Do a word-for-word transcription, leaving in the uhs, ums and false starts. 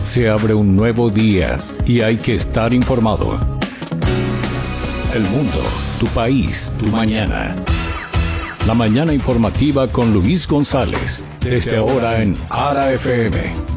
Se abre un nuevo día y hay que estar informado. El mundo, tu país, tu mañana. La mañana informativa con Luis González, desde ahora en Ara F M.